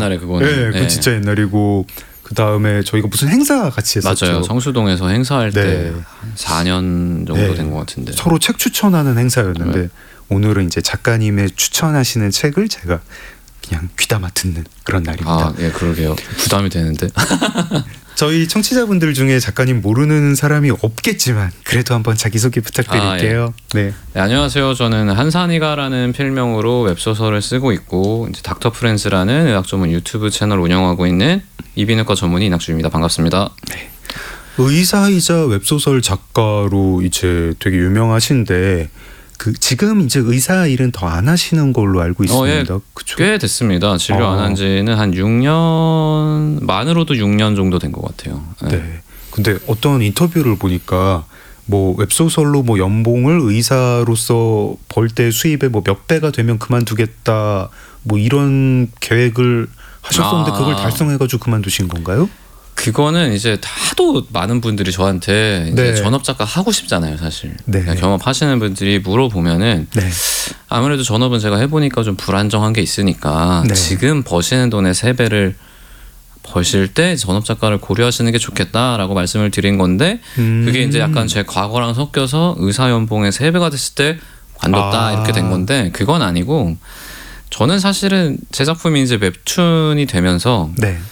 옛날에 그거는. 네, 그건 진짜 옛날이고 그 다음에 저희가 무슨 행사 같이 했었죠. 맞아요. 성수동에서 행사할 때 4년 정도 된 것 같은데. 서로 책 추천하는 행사였는데 오늘은 이제 작가님의 추천하시는 책을 제가 그냥 귀담아 듣는 그런 날입니다. 예, 그러게요. 부담이 되는데. 저희 청취자분들 중에 작가님 모르는 사람이 없겠지만 그래도 한번 자기소개 부탁드릴게요. 네, 안녕하세요. 저는 한산이가라는 필명으로 웹소설을 쓰고 있고 이제 닥터 프렌즈라는 의학 전문 유튜브 채널 운영하고 있는 이비인후과 전문의 이낙주입니다. 반갑습니다. 네. 의사이자 웹소설 작가로 이제 되게 유명하신데 지금 이제 의사 일은 더 안 하시는 걸로 알고 있습니다. 그쵸? 꽤 됐습니다. 진료 안 한 지는 한 6년 만으로도 6년 정도 된 것 같아요. 네. 근데 어떤 인터뷰를 보니까 뭐 웹소설로 뭐 연봉을 의사로서 벌 때 수입의 뭐 몇 배가 되면 그만두겠다 뭐 이런 계획을 하셨었는데 그걸 달성해가지고 그만두신 건가요? 그거는 이제 하도 많은 분들이 저한테 이제 전업 작가 하고 싶잖아요, 사실. 경험하시는 분들이 물어보면은 아무래도 전업은 제가 해보니까 좀 불안정한 게 있으니까 지금 버시는 돈의 3배를 버실 때 전업 작가를 고려하시는 게 좋겠다라고 말씀을 드린 건데 그게 이제 약간 제 과거랑 섞여서 의사 연봉의 3배가 됐을 때 관뒀다 이렇게 된 건데 그건 아니고 저는 사실은 제 작품이 이제 웹툰이 되면서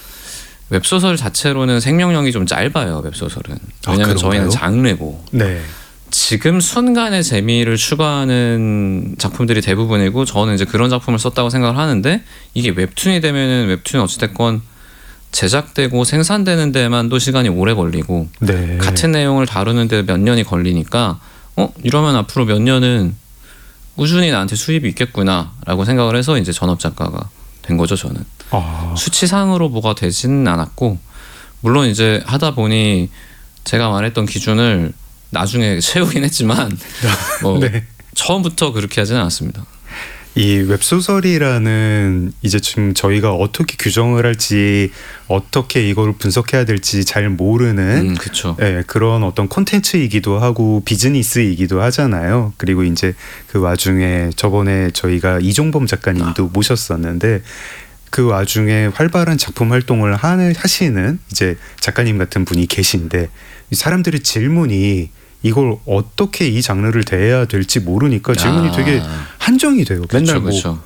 웹소설 자체로는 생명력이 좀 짧아요. 웹소설은. 왜냐하면 저희는 장르고 지금 순간의 재미를 추구하는 작품들이 대부분이고 저는 이제 그런 작품을 썼다고 생각을 하는데 이게 웹툰이 되면은 웹툰은 어찌됐건 제작되고 생산되는 데만도 시간이 오래 걸리고 같은 내용을 다루는데 몇 년이 걸리니까 이러면 앞으로 몇 년은 꾸준히 나한테 수입이 있겠구나라고 생각을 해서 이제 전업 작가가 된 거죠. 저는 수치상으로 뭐가 되지는 않았고 물론 이제 하다 보니 제가 말했던 기준을 나중에 채우긴 했지만 처음부터 그렇게 하지는 않았습니다. 이 웹소설이라는 이제 지금 저희가 어떻게 규정을 할지 어떻게 이걸 분석해야 될지 잘 모르는 그런 어떤 콘텐츠이기도 하고 비즈니스이기도 하잖아요. 그리고 이제 그 와중에 저번에 저희가 이종범 작가님도 모셨었는데 그 와중에 활발한 작품 활동을 하시는 이제 작가님 같은 분이 계신데 사람들의 질문이 이걸 어떻게 이 장르를 대해야 될지 모르니까 질문이 되게 한정이 돼요. 맨날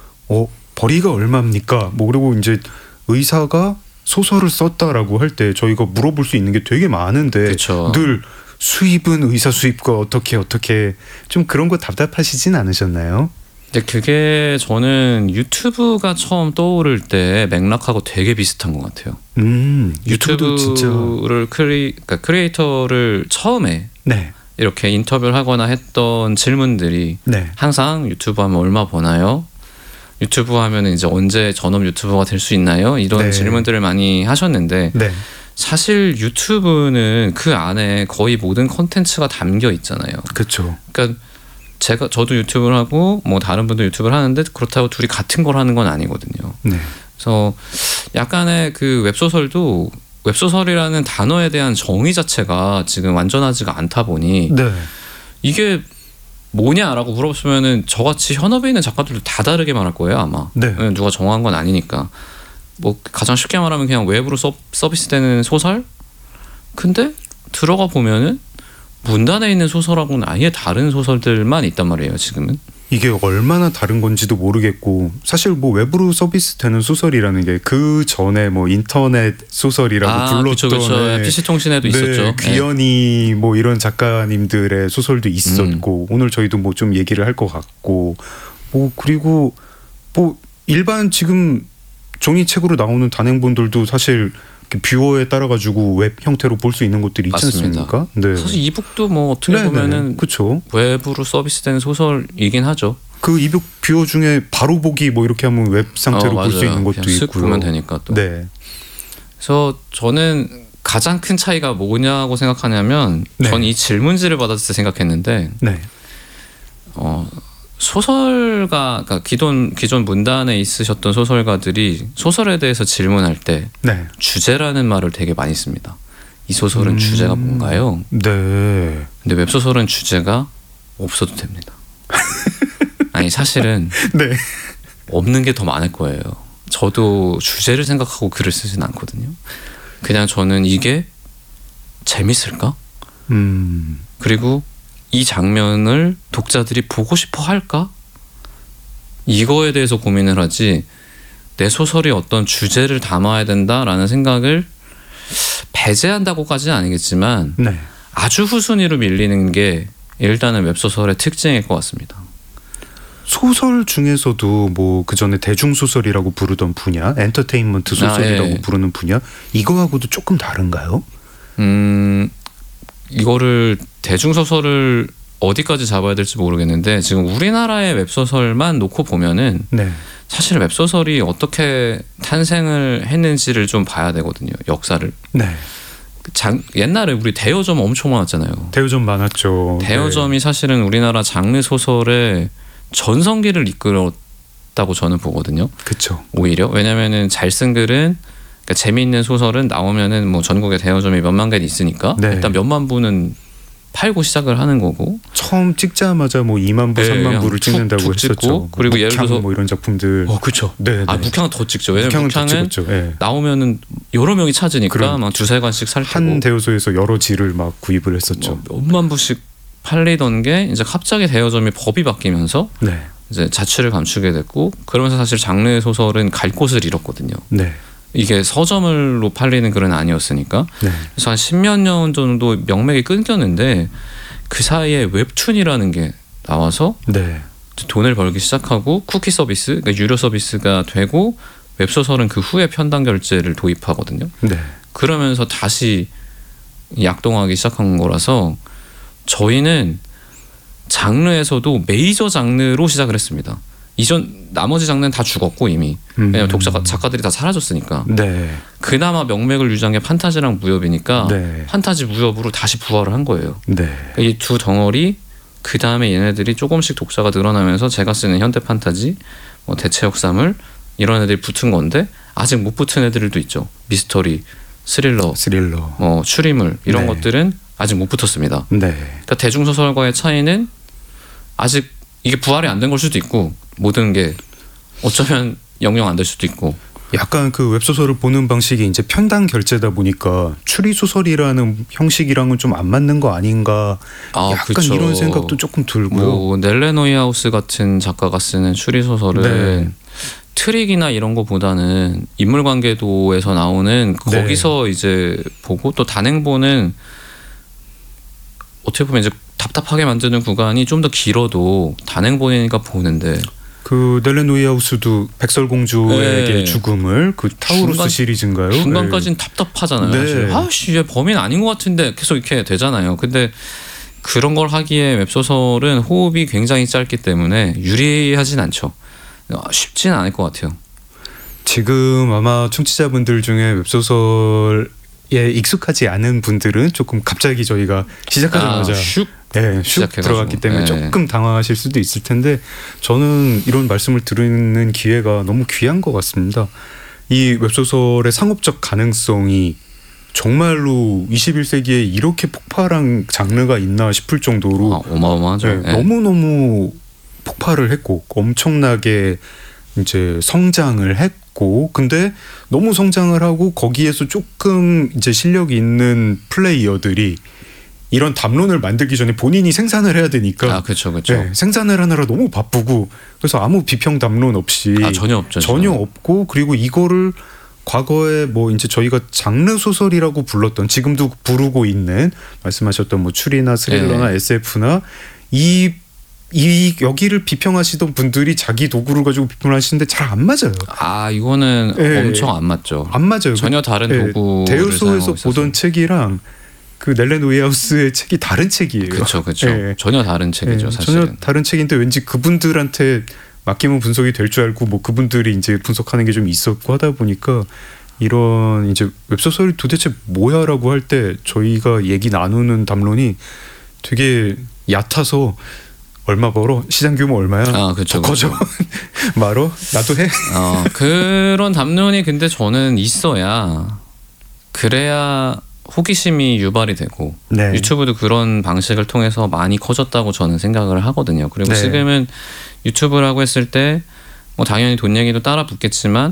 벌이가 얼마입니까? 뭐 그리고 이제 의사가 소설을 썼다라고 할 때 저희가 물어볼 수 있는 게 되게 많은데 늘 수입은 의사 수입과 어떻게 좀 그런 거 답답하시진 않으셨나요? 근데 그게 저는 유튜브가 처음 떠오를 때 맥락하고 되게 비슷한 것 같아요. 유튜브를 그러니까 크리에이터를 처음에 이렇게 인터뷰를 하거나 했던 질문들이 항상 유튜브 하면 얼마 버나요? 유튜브 하면 이제 언제 전업 유튜버가 될 수 있나요? 이런 질문들을 많이 하셨는데 사실 유튜브는 그 안에 거의 모든 콘텐츠가 담겨 있잖아요. 그렇죠. 그러니까 저도 유튜브를 하고 뭐 다른 분도 유튜브를 하는데 그렇다고 둘이 같은 걸 하는 건 아니거든요. 그래서 약간의 그 웹소설이라는 단어에 대한 정의 자체가 지금 완전하지가 않다 보니 이게 뭐냐라고 물어보시면은 저같이 현업에 있는 작가들도 다 다르게 말할 거예요 아마. 누가 정한 건 아니니까. 뭐 가장 쉽게 말하면 그냥 웹으로 서비스되는 소설? 근데 들어가 보면은 문단에 있는 소설하고는 아예 다른 소설들만 있단 말이에요 지금은. 이게 얼마나 다른 건지도 모르겠고 사실 뭐 웹으로 서비스되는 소설이라는 게 그 전에 뭐 인터넷 소설이라고 불렀던 PC통신에도 있었죠. 귀연이 뭐 이런 작가님들의 소설도 있었고 오늘 저희도 뭐 좀 얘기를 할 것 같고 뭐 그리고 뭐 일반 지금 종이책으로 나오는 단행본들도 사실 뷰어에 따라 가지고 웹 형태로 볼 수 있는 것들이 있지 않습니까? 사실 이북도 뭐 어떻게 보면은 웹으로 서비스된 소설이긴 하죠. 그 이북 뷰어 중에 바로 보기 뭐 이렇게 하면 웹 상태로 볼 수 있는 것도 있고요. 보면 되니까 또. 그래서 저는 가장 큰 차이가 뭐냐고 생각하냐면 전 이 질문지를 받았을 때 생각했는데 소설가 그러니까 기존 문단에 있으셨던 소설가들이 소설에 대해서 질문할 때 주제라는 말을 되게 많이 씁니다. 이 소설은 주제가 뭔가요? 근데 웹소설은 주제가 없어도 됩니다. 아니 사실은 없는 게 더 많을 거예요. 저도 주제를 생각하고 글을 쓰진 않거든요. 그냥 저는 이게 재밌을까? 그리고 이 장면을 독자들이 보고 싶어 할까? 이거에 대해서 고민을 하지 내 소설이 어떤 주제를 담아야 된다라는 생각을 배제한다고까지는 아니겠지만 네. 아주 후순위로 밀리는 게 일단은 웹소설의 특징일 것 같습니다. 소설 중에서도 뭐 그전에 대중소설이라고 부르던 분야, 엔터테인먼트 소설이라고 예. 부르는 분야, 이거하고도 조금 다른가요? 이거를 대중소설을 어디까지 잡아야 될지 모르겠는데 지금 우리나라의 웹소설만 놓고 보면은 네. 사실 웹소설이 어떻게 탄생을 했는지를 좀 봐야 되거든요. 역사를. 네. 옛날에 우리 대여점 엄청 많았잖아요. 대여점 많았죠. 대여점이 네. 사실은 우리나라 장르 소설의 전성기를 이끌었다고 저는 보거든요. 그렇죠. 오히려 왜냐면은 잘 쓴 글은 그러니까 재미있는 소설은 나오면은 뭐 전국에 대여점이 몇만 개 있으니까 네. 일단 몇만 부는 팔고 시작을 하는 거고 처음 찍자마자 뭐 2만 부, 네, 3만 부를 찍는다고 했었죠. 그리고 예를 들어서 뭐 이런 작품들. 그렇죠. 네, 아 묵향은 더 찍죠. 왜냐면 묵향은 네. 나오면은 여러 명이 찾으니까 막 두세 권씩 살 테고 한 대여소에서 여러 지를 막 구입을 했었죠. 뭐 몇만 부씩 팔리던 게 이제 갑자기 대여점이 법이 바뀌면서 네. 이제 자취를 감추게 됐고 그러면서 사실 장르 소설은 갈 곳을 잃었거든요. 네. 이게 서점으로 팔리는 글은 아니었으니까 네. 그래서 한 10몇 년 정도 명맥이 끊겼는데 그 사이에 웹툰이라는 게 나와서 네. 돈을 벌기 시작하고 쿠키 서비스, 그러니까 유료 서비스가 되고 웹소설은 그 후에 편당 결제를 도입하거든요. 네. 그러면서 다시 약동하기 시작한 거라서 저희는 장르에서도 메이저 장르로 시작을 했습니다. 이전 나머지 장르는 다 죽었고 이미 왜냐면 작가들이 다 사라졌으니까 네. 그나마 명맥을 유지한 게 판타지랑 무협이니까 네. 판타지 무협으로 다시 부활을 한 거예요. 네. 이 두 덩어리 그 다음에 얘네들이 조금씩 독자가 늘어나면서 제가 쓰는 현대 판타지, 뭐 대체 역사물 이런 애들이 붙은 건데 아직 못 붙은 애들도 있죠. 미스터리, 스릴러, 뭐 추리물 이런 네. 것들은 아직 못 붙었습니다. 네. 그러니까 대중소설과의 차이는 아직 이게 부활이 안 된 걸 수도 있고 모든 게 어쩌면 영영 안 될 수도 있고 약간 그 웹소설을 보는 방식이 이제 편당 결제다 보니까 추리소설이라는 형식이랑은 좀 안 맞는 거 아닌가 약간 그쵸. 이런 생각도 조금 들고요. 뭐 넬레 노이하우스 같은 작가가 쓰는 추리소설은 네. 트릭이나 이런 거보다는 인물관계도에서 나오는 거기서 네. 이제 보고 또 단행본은 어떻게 보면 이제 답답하게 만드는 구간이 좀 더 길어도 단행본이니까 보는데 그 넬레 노이하우스도 백설공주에게 네. 죽음을 그 타우루스 시리즈인가요? 중간까지는 네. 답답하잖아요. 네. 사실 아씨 얘 범인 아닌 것 같은데 계속 이렇게 되잖아요. 근데 그런 걸 하기에 웹소설은 호흡이 굉장히 짧기 때문에 유리하진 않죠. 쉽지는 않을 것 같아요. 지금 아마 청취자분들 중에 웹소설에 익숙하지 않은 분들은 조금 갑자기 저희가 시작하자마자 슉 들어갔기 때문에 조금 당황하실 수도 있을 텐데 저는 이런 말씀을 들은 기회가 너무 귀한 것 같습니다. 이 웹소설의 상업적 가능성이 정말로 21세기에 이렇게 폭발한 장르가 있나 싶을 정도로 어마어마하죠. 너무너무 폭발을 했고 엄청나게 이제 성장을 했고 근데 너무 성장을 하고 거기에서 조금 이제 실력이 있는 플레이어들이 이런 담론을 만들기 전에 본인이 생산을 해야 되니까 그렇죠. 네, 생산을 하느라 너무 바쁘고 그래서 아무 비평 담론 없이 전혀 없죠. 전혀 없고 그리고 이거를 과거에 뭐 이제 저희가 장르 소설이라고 불렀던 지금도 부르고 있는 말씀하셨던 뭐 추리나 스릴러나 SF나 이 여기를 비평하시던 분들이 자기 도구를 가지고 비평하시는데 잘 안 맞아요. 이거는 엄청 안 맞죠. 안 맞아요. 전혀 다른 도구를 대여소에서 보던 책이랑 그 넬레 노이하우스의 책이 다른 책이에요. 그렇죠. 전혀 다른 책이죠. 사실은. 전혀 다른 책인데 왠지 그분들한테 맡기면 분석이 될 줄 알고 뭐 그분들이 이제 분석하는 게 좀 있었고 하다 보니까 이런 이제 웹소설이 도대체 뭐야라고 할 때 저희가 얘기 나누는 담론이 되게 얕아서 얼마 벌어? 시장 규모 얼마야? 그렇죠. 커져. 말어? 나도 해. 그런 담론이 근데 저는 있어야 그래야 호기심이 유발이 되고 네. 유튜브도 그런 방식을 통해서 많이 커졌다고 저는 생각을 하거든요. 그리고 지금은 유튜브라고 했을 때 뭐 당연히 돈 얘기도 따라 붙겠지만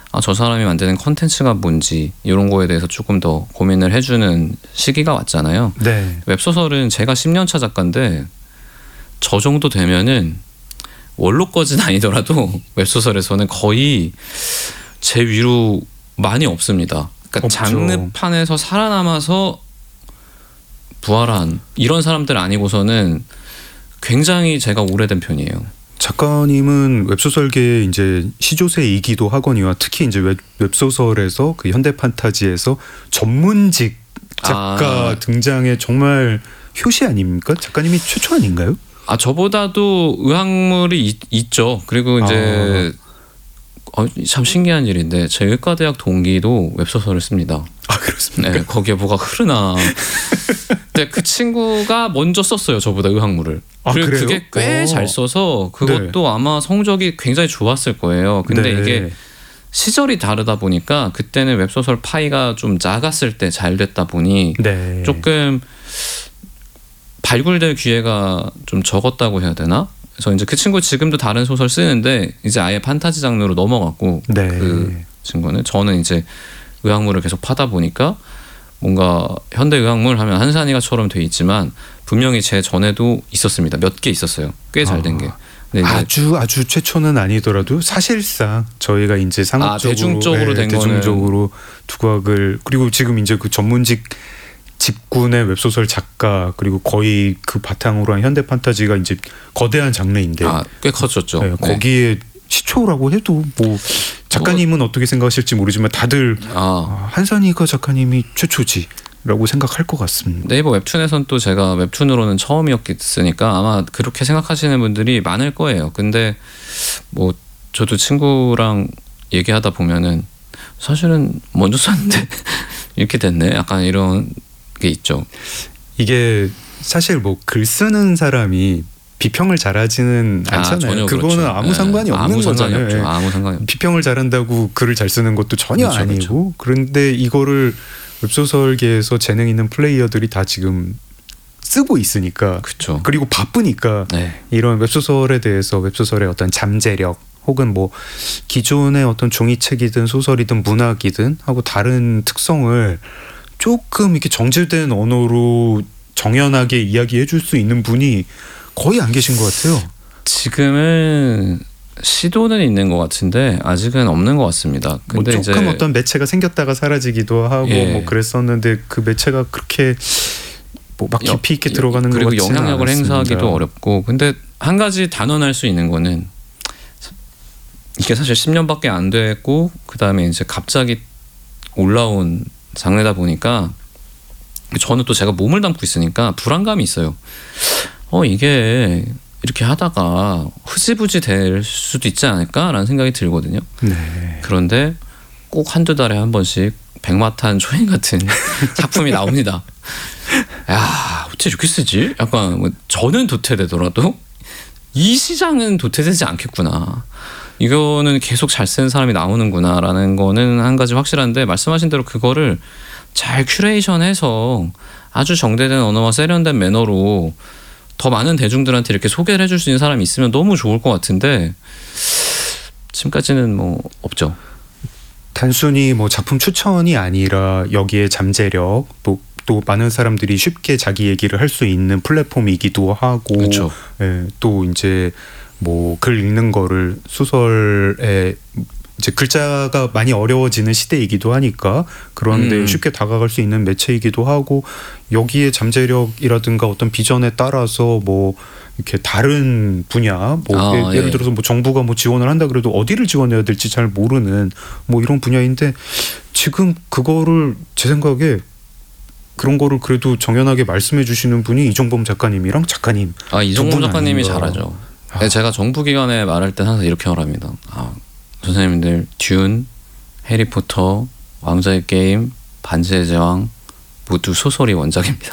저 사람이 만드는 컨텐츠가 뭔지 이런 거에 대해서 조금 더 고민을 해주는 시기가 왔잖아요. 네. 웹소설은 제가 10년차 작가인데 저 정도 되면은 원로까지는 아니더라도 웹소설에서는 거의 제 위로 많이 없습니다. 그러니까 없죠. 장르판에서 살아남아서 부활한 이런 사람들 아니고서는 굉장히 제가 오래된 편이에요. 작가님은 웹소설계의 이제 시조새이기도 하거니와 특히 이제 웹소설에서 그 현대 판타지에서 전문직 작가 등장에 정말 효시 아닙니까? 작가님이 최초 아닌가요? 저보다도 의학물이 있죠. 그리고 이제 참 신기한 일인데 제 의과대학 동기도 웹소설을 씁니다. 그렇습니까? 네, 거기에 뭐가 흐르나. 근데 그 친구가 먼저 썼어요. 저보다 의학물을. 그리고 그래요? 그게 꽤 잘 써서 그것도 아마 성적이 굉장히 좋았을 거예요. 근데 이게 시절이 다르다 보니까 그때는 웹소설 파이가 좀 작았을 때 잘 됐다 보니 조금 발굴될 기회가 좀 적었다고 해야 되나? 그래서 이제 그 친구 지금도 다른 소설 쓰는데 이제 아예 판타지 장르로 넘어갔고 그 친구는 저는 이제 의학물을 계속 파다 보니까 뭔가 현대 의학물 하면 한산이가처럼 돼 있지만 분명히 제 전에도 있었습니다. 몇 개 있었어요. 꽤 잘 된 게. 아주 최초는 아니더라도 사실상 저희가 이제 대중적으로 된 대중적으로 두각을 그리고 지금 이제 그 전문직 직군의 웹소설 작가 그리고 거의 그 바탕으로 한 현대 판타지가 이제 거대한 장르인데 꽤 커졌죠. 거기에 시초라고 해도 뭐 작가님은 어떻게 생각하실지 모르지만 다들 한산이가 작가님이 최초지라고 생각할 것 같습니다. 네이버 웹툰에선 또 제가 웹툰으로는 처음이었으니까 아마 그렇게 생각하시는 분들이 많을 거예요. 근데 뭐 저도 친구랑 얘기하다 보면은 사실은 먼저 썼는데 이렇게 됐네. 약간 이런 게 있죠. 이게 사실 뭐 글 쓰는 사람이 비평을 잘하지는 않잖아요. 그거는 그렇죠. 아무 상관이 없는 거잖아요. 아무 상관이 없죠. 비평을 잘한다고 글을 잘 쓰는 것도 전혀 그렇죠, 아니고 그런데 이거를 웹소설계에서 재능 있는 플레이어들이 다 지금 쓰고 있으니까 그렇죠. 그리고 바쁘니까 이런 웹소설에 대해서 웹소설의 어떤 잠재력 혹은 뭐 기존의 어떤 종이책이든 소설이든 문학이든 하고 다른 특성을 조금 이렇게 정제된 언어로 정연하게 이야기해 줄 수 있는 분이 거의 안 계신 것 같아요. 지금은 시도는 있는 것 같은데 아직은 없는 것 같습니다. 근데 뭐 조금 어떤 매체가 생겼다가 사라지기도 하고 뭐 그랬었는데 그 매체가 그렇게 뭐 막 깊이 있게 들어가는 것 같지는 그리고 영향력을 않았습니다. 행사하기도 어렵고 근데 한 가지 단언할 수 있는 거는 이게 사실 10년밖에 안 됐고 그 다음에 이제 갑자기 올라온 장르다 보니까 저는 또 제가 몸을 담고 있으니까 불안감이 있어요. 이게 이렇게 하다가 흐지부지 될 수도 있지 않을까라는 생각이 들거든요. 그런데 꼭 한두 달에 한 번씩 백마탄 초인 같은 작품이 나옵니다. 야, 어떻게 이렇게 쓰지? 약간 뭐 저는 도태되더라도 이 시장은 도태되지 않겠구나. 이거는 계속 잘 쓰는 사람이 나오는구나라는 거는 한 가지 확실한데 말씀하신 대로 그거를 잘 큐레이션해서 아주 정제된 언어와 세련된 매너로 더 많은 대중들한테 이렇게 소개를 해줄 수 있는 사람이 있으면 너무 좋을 것 같은데 지금까지는 뭐 없죠. 단순히 뭐 작품 추천이 아니라 여기에 잠재력 또 많은 사람들이 쉽게 자기 얘기를 할 수 있는 플랫폼이기도 하고 그렇죠. 또 이제 뭐 글 읽는 거를 소설에 이제 글자가 많이 어려워지는 시대이기도 하니까 그런데 쉽게 다가갈 수 있는 매체이기도 하고 여기에 잠재력이라든가 어떤 비전에 따라서 뭐 이렇게 다른 분야 뭐 예를 들어서 뭐 정부가 뭐 지원을 한다 그래도 어디를 지원해야 될지 잘 모르는 뭐 이런 분야인데 지금 그거를 제 생각에 그런 거를 그래도 정연하게 말씀해 주시는 분이 이종범 작가님이랑 작가님. 이종범 작가님이 잘하죠. 제가 정부기관에 말할 때 항상 이렇게 말합니다. 선생님들 듄, 해리포터, 왕자의 게임, 반지의 제왕 모두 소설이 원작입니다.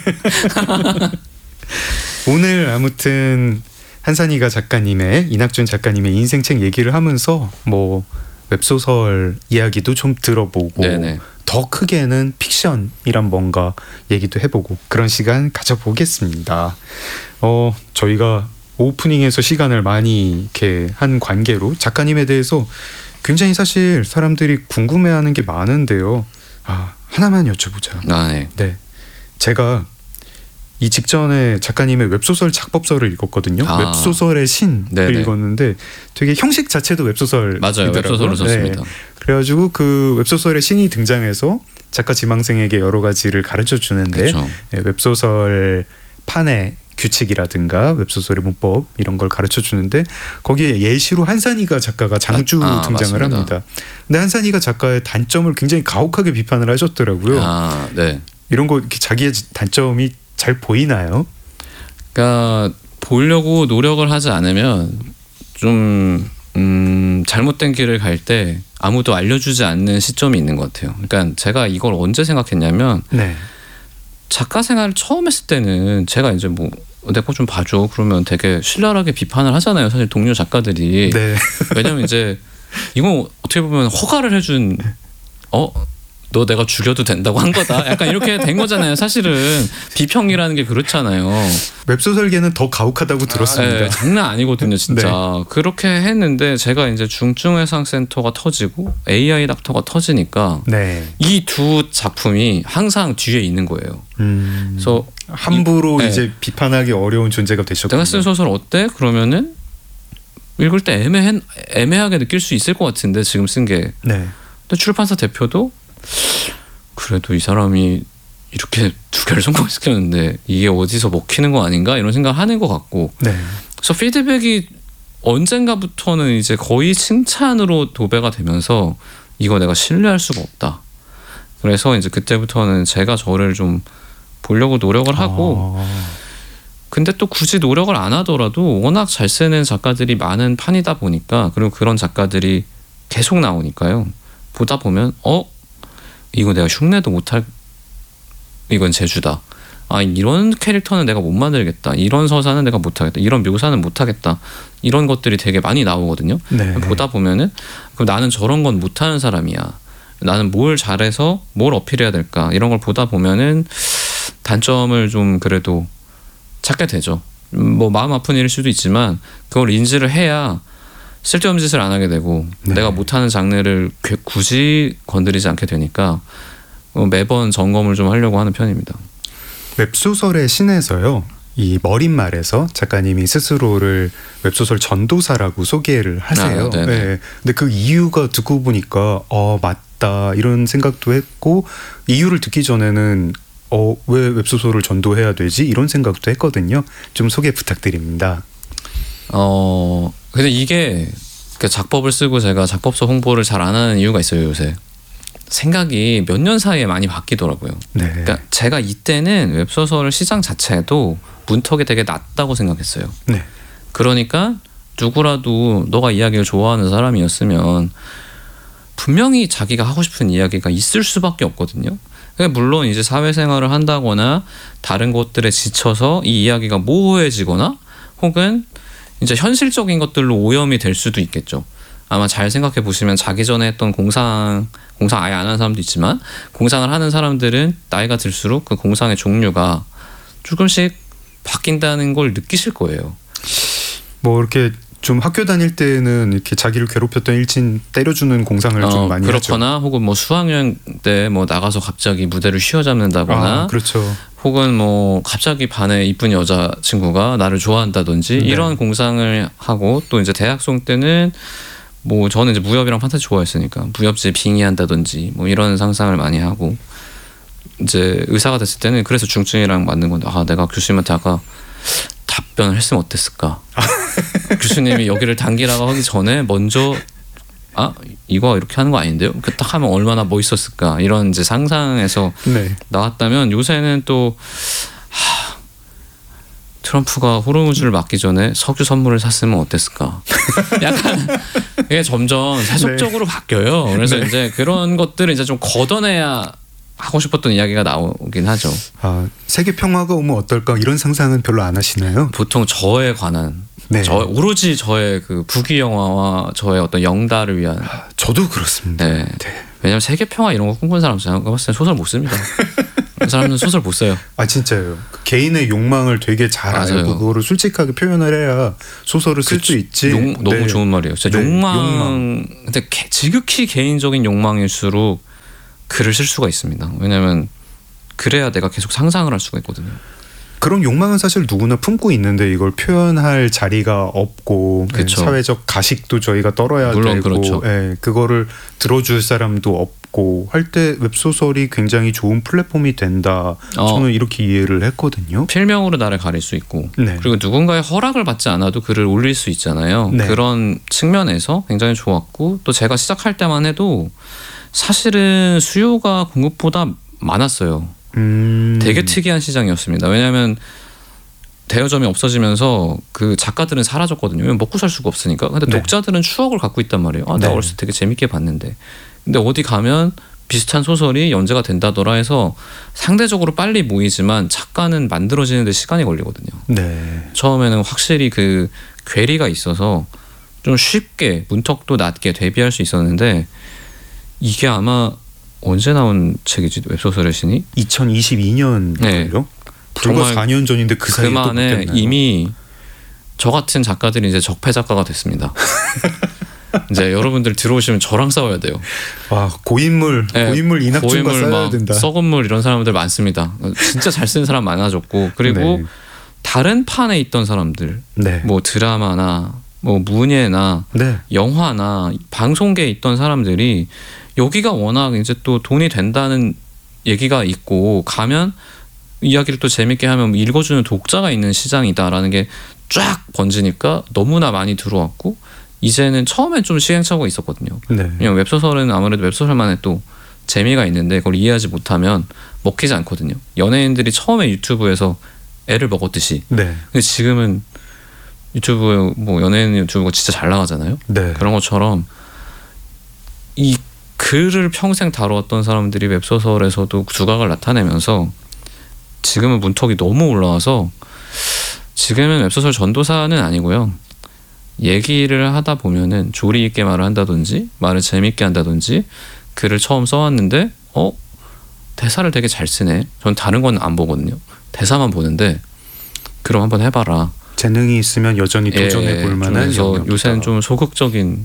오늘 아무튼 한산이가 작가님의 이낙준 작가님의 인생책 얘기를 하면서 뭐 웹소설 이야기도 좀 들어보고 더 크게는 픽션이란 뭔가 얘기도 해보고 그런 시간 가져보겠습니다. 저희가 오프닝에서 시간을 많이 이렇게 한 관계로 작가님에 대해서 굉장히 사실 사람들이 궁금해하는 게 많은데요. 하나만 여쭤보자. 네. 네. 제가 이 직전에 작가님의 웹소설 작법서를 읽었거든요. 웹소설의 신을 네네. 읽었는데 되게 형식 자체도 웹소설 맞아요. 웹소설로 썼습니다. 네. 그래가지고 그 웹소설의 신이 등장해서 작가 지망생에게 여러 가지를 가르쳐 주는데 네, 웹소설 판의 규칙이라든가 웹소설의 문법 이런 걸 가르쳐 주는데 거기에 예시로 한산희가 작가가 장주 등장을 맞습니다. 합니다. 근데 한산희가 작가의 단점을 굉장히 가혹하게 비판을 하셨더라고요. 네. 이런 거 이렇게 자기의 단점이 잘 보이나요? 그러니까 보려고 노력을 하지 않으면 좀 잘못된 길을 갈 때 아무도 알려주지 않는 시점이 있는 것 같아요. 그러니까 제가 이걸 언제 생각했냐면 네. 작가 생활을 처음 했을 때는 제가 이제 뭐 내 거 좀 봐줘 그러면 되게 신랄하게 비판을 하잖아요. 사실 동료 작가들이. 네. 왜냐면 이제 이거 어떻게 보면 허가를 해준 너 내가 죽여도 된다고 한 거다. 약간 이렇게 된 거잖아요. 사실은 비평이라는 게 그렇잖아요. 웹소설계는 더 가혹하다고 들었습니다. 네, 장난 아니거든요, 진짜. 네. 그렇게 했는데 제가 이제 중증외상센터가 터지고 AI 닥터가 터지니까 네. 이 두 작품이 항상 뒤에 있는 거예요. 그래서 함부로 이제 비판하기 어려운 존재가 되셨군요. 내가 쓴 소설 어때? 그러면은 읽을 때 애매하게 느낄 수 있을 것 같은데 지금 쓴 게. 네. 근데 출판사 대표도 그래도 이 사람이 이렇게 두 개를 성공시켰는데 이게 어디서 먹히는 거 아닌가 이런 생각하는 것 같고 네. 그래서 피드백이 언젠가부터는 이제 거의 칭찬으로 도배가 되면서 이거 내가 신뢰할 수가 없다. 그래서 이제 그때부터는 제가 저를 좀 보려고 노력을 하고 근데 또 굳이 노력을 안 하더라도 워낙 잘 쓰는 작가들이 많은 판이다 보니까 그리고 그런 작가들이 계속 나오니까요. 보다 보면 이거 내가 흉내도 못할 이건 재주다. 이런 캐릭터는 내가 못 만들겠다. 이런 서사는 내가 못하겠다. 이런 묘사는 못하겠다. 이런 것들이 되게 많이 나오거든요. 네. 보다 보면은 그럼 나는 저런 건 못하는 사람이야. 나는 뭘 잘해서 뭘 어필해야 될까. 이런 걸 보다 보면은 단점을 좀 그래도 찾게 되죠. 뭐 마음 아픈 일일 수도 있지만 그걸 인지를 해야 쓸데없는 짓을 안 하게 되고 네. 내가 못하는 장르를 굳이 건드리지 않게 되니까 매번 점검을 좀 하려고 하는 편입니다. 웹소설의 신에서요. 이 머릿말에서 작가님이 스스로를 웹소설 전도사라고 소개를 하세요. 네. 근데 그 이유가 듣고 보니까 맞다 이런 생각도 했고 이유를 듣기 전에는 왜 웹소설을 전도해야 되지 이런 생각도 했거든요. 좀 소개 부탁드립니다. 근데 이게 작법을 쓰고 제가 작법서 홍보를 잘 안 하는 이유가 있어요. 요새 생각이 몇 년 사이에 많이 바뀌더라고요. 네. 그러니까 제가 이때는 웹소설 시장 자체도 문턱이 되게 낮다고 생각했어요. 네. 그러니까 누구라도 너가 이야기를 좋아하는 사람이었으면 분명히 자기가 하고 싶은 이야기가 있을 수밖에 없거든요. 그러니까 물론 이제 사회생활을 한다거나 다른 것들에 지쳐서 이 이야기가 모호해지거나 혹은 이제 현실적인 것들로 오염이 될 수도 있겠죠. 아마 잘 생각해 보시면 자기 전에 했던 공상 아예 안 하는 사람도 있지만 공상을 하는 사람들은 나이가 들수록 그 공상의 종류가 조금씩 바뀐다는 걸 느끼실 거예요. 뭐 이렇게 좀 학교 다닐 때는 이렇게 자기를 괴롭혔던 일진 때려주는 공상을 좀 많이 그렇거나 하죠. 혹은 뭐 수학여행 때 뭐 나가서 갑자기 무대를 휘어잡는다거나 그렇죠. 혹은 뭐 갑자기 반에 이쁜 여자 친구가 나를 좋아한다든지 네. 이런 공상을 하고 또 이제 대학생 때는 뭐 저는 이제 무협이랑 판타지 좋아했으니까 무협지에 빙의한다든지 뭐 이런 상상을 많이 하고 이제 의사가 됐을 때는 그래서 중증이랑 맞는 건데 내가 교수님한테 아까 답변을 했으면 어땠을까. 교수님이 여기를 당기라고 하기 전에 먼저 이거 이렇게 하는 거 아닌데요? 딱 하면 얼마나 멋있었을까 이런 이제 상상에서 네. 나왔다면 요새는 또 트럼프가 호르무즈를 맞기 전에 석유 선물을 샀으면 어땠을까? 약간 이게 점점 세속적으로 바뀌어요. 그래서 이제 그런 것들을 이제 좀 걷어내야 하고 싶었던 이야기가 나오긴 하죠. 세계 평화가 오면 어떨까 이런 상상은 별로 안 하시나요? 보통 저에 관한 오로지 저의 그 부귀 영화와 저의 어떤 영달을 위한. 저도 그렇습니다. 네. 왜냐면 세계 평화 이런 거 꿈꾸는 사람 제가 봤을 때 소설 못 씁니다. 사람은 소설 못 써요. 아 진짜요. 그 개인의 욕망을 되게 잘 알고 그거를 솔직하게 표현을 해야 소설을 쓸 수 있지. 너무 네. 좋은 말이에요. 진짜 네. 욕망. 근데 지극히 개인적인 욕망일수록 글을 쓸 수가 있습니다. 왜냐하면 그래야 내가 계속 상상을 할 수가 있거든요. 그런 욕망은 사실 누구나 품고 있는데 이걸 표현할 자리가 없고 사회적 가식도 저희가 떨어야 물론 되고 그렇죠. 그거를 들어줄 사람도 없고 할 때 웹소설이 굉장히 좋은 플랫폼이 된다. 저는 이렇게 이해를 했거든요. 필명으로 나를 가릴 수 있고 네. 그리고 누군가의 허락을 받지 않아도 글을 올릴 수 있잖아요. 네. 그런 측면에서 굉장히 좋았고 또 제가 시작할 때만 해도 사실은 수요가 공급보다 많았어요. 되게 특이한 시장이었습니다. 왜냐하면 대여점이 없어지면서 그 작가들은 사라졌거든요. 왜냐면 먹고 살 수가 없으니까. 근데 네. 독자들은 추억을 갖고 있단 말이에요. 아, 내가 어렸을 때 되게 재밌게 봤는데. 근데 어디 가면 비슷한 소설이 연재가 된다더라 해서 상대적으로 빨리 모이지만 작가는 만들어지는 데 시간이 걸리거든요. 네. 처음에는 확실히 그 괴리가 있어서 좀 쉽게 문턱도 낮게 데뷔할 수 있었는데 이게 아마 언제 나온 책이지 웹소설의 신이? 2022년이요? 네. 불과 4년 전인데 그 사이에 또 바뀌었나요? 이미 저 같은 작가들이 이제 적폐 작가가 됐습니다. 이제 여러분들 들어오시면 저랑 싸워야 돼요. 와 고인물 이낙준과 싸워야 된다. 썩은 물 이런 사람들 많습니다. 진짜 잘 쓰는 사람 많아졌고 그리고 네. 다른 판에 있던 사람들, 네. 뭐 드라마나 뭐 문예나 네. 영화나 방송계에 있던 사람들이 여기가 워낙 이제 또 돈이 된다는 얘기가 있고 가면 이야기를 또 재밌게 하면 읽어주는 독자가 있는 시장이다라는 게 쫙 번지니까 너무나 많이 들어왔고 이제는 처음엔 좀 시행착오가 있었거든요. 네. 왜냐면 웹소설은 아무래도 웹소설만의 또 재미가 있는데 그걸 이해하지 못하면 먹히지 않거든요. 연예인들이 처음에 유튜브에서 애를 먹었듯이. 네. 근데 지금은 유튜브 뭐 연예인 유튜브가 진짜 잘 나가잖아요. 네. 그런 것처럼 이 글을 평생 다루었던 사람들이 웹소설에서도 두각을 나타내면서 지금은 문턱이 너무 올라와서 지금은 웹소설 전도사는 아니고요. 얘기를 하다 보면은 조리 있게 말을 한다든지 말을 재밌게 한다든지 글을 처음 써왔는데 대사를 되게 잘 쓰네. 전 다른 건 안 보거든요. 대사만 보는데 그럼 한번 해봐라. 재능이 있으면 여전히 도전해 볼 만한 그래서 요새는 좀 소극적인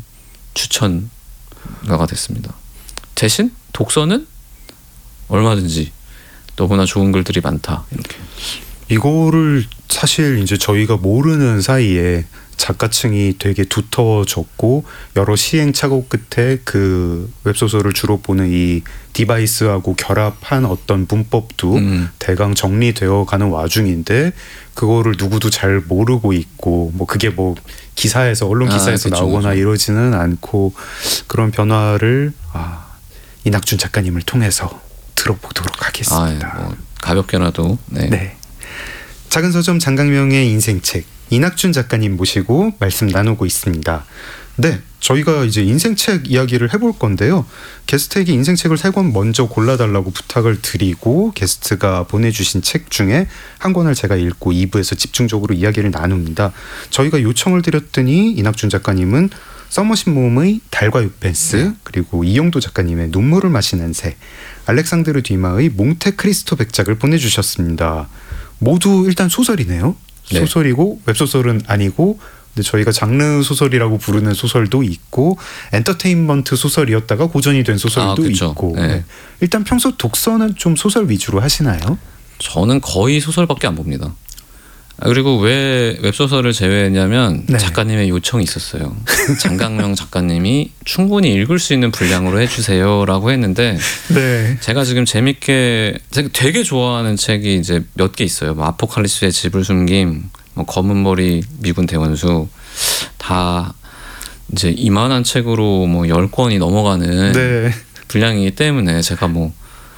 추천가가 됐습니다. 대신 독서는 얼마든지 너무나 좋은 글들이 많다. 이렇게. 이거를 사실 이제 저희가 모르는 사이에 작가층이 되게 두터워졌고 여러 시행착오 끝에 그 웹소설을 주로 보는 이 디바이스하고 결합한 어떤 문법도 대강 정리되어 가는 와중인데 그거를 누구도 잘 모르고 있고 뭐 그게 뭐 기사에서 언론 기사에서 나오거나 이러지는 않고 그런 변화를 이낙준 작가님을 통해서 들어보도록 하겠습니다. 뭐 가볍게라도. 네. 작은 서점 장강명의 인생책 이낙준 작가님 모시고 말씀 나누고 있습니다. 네, 저희가 이제 인생책 이야기를 해볼 건데요. 게스트에게 인생책을 3권 먼저 골라달라고 부탁을 드리고 게스트가 보내주신 책 중에 한 권을 제가 읽고 2부에서 집중적으로 이야기를 나눕니다. 저희가 요청을 드렸더니 이낙준 작가님은 서머신몸의 달과 육펜스, 그리고 이영도 작가님의 눈물을 마시는 새, 알렉산드르 뒤마의 몽테크리스토 백작을 보내주셨습니다. 모두 일단 소설이네요. 네. 소설이고 웹소설은 아니고 근데 저희가 장르 소설이라고 부르는 소설도 있고 엔터테인먼트 소설이었다가 고전이 된 소설도 있고 네. 일단 평소 독서는 좀 소설 위주로 하시나요? 저는 거의 소설밖에 안 봅니다. 그리고 왜 웹소설을 제외했냐면 작가님의 요청이 있었어요. 장강명 작가님이 충분히 읽을 수 있는 분량으로 해주세요라고 했는데 제가 지금 재밌게 되게 좋아하는 책이 이제 몇 개 있어요. 뭐 아포칼립스의 집을 숨김, 뭐 검은 머리 미군 대원수 다 이제 이만한 책으로 뭐 10권이 넘어가는 분량이기 때문에 제가 뭐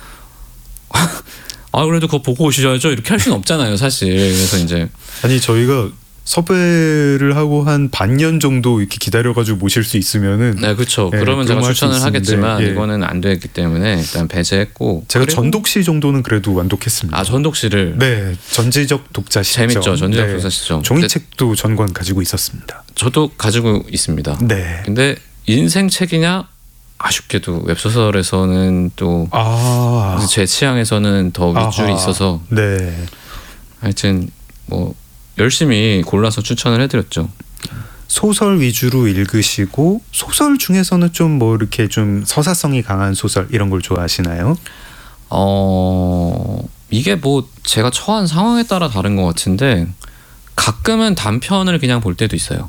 그래도 그거 보고 오셔야죠 이렇게 할 수는 없잖아요 사실. 그래서 이제 저희가 섭외를 하고 한 반년 정도 이렇게 기다려가지고 모실 수 있으면은 그렇죠. 그러면 제가 추천을 하겠지만 이거는 안 되기 때문에 일단 배제했고 제가 전독시 정도는 그래도 완독했습니다. 전독시를 전지적 독자 시점 재밌죠. 전지적 독자 시점 종이책도 전권 가지고 있었습니다. 저도 가지고 있습니다. 네. 근데 인생 책이냐 아쉽게도 웹소설에서는 또 제 취향에서는 더 윗줄이 있어서 네. 하여튼 뭐 열심히 골라서 추천을 해드렸죠. 소설 위주로 읽으시고 소설 중에서는 좀 뭐 이렇게 좀 서사성이 강한 소설 이런 걸 좋아하시나요? 이게 뭐 제가 처한 상황에 따라 다른 것 같은데 가끔은 단편을 그냥 볼 때도 있어요.